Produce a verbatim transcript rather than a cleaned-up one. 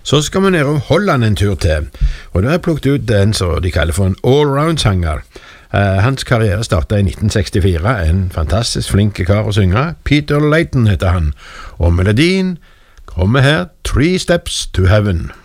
Så skal vi ned og Holland en tur til, og da har jeg plukket ut en som de kaller for en allround-sanger. Uh, hans karriere startet i nitten sekstifire, en fantastisk flink kar å synge. Peter Layton heter han, og melodien kommer her, Three Steps to Heaven.